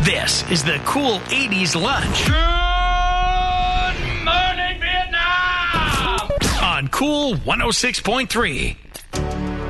This is the Cool 80s Lunch. Good morning, Vietnam! On Cool 106.3.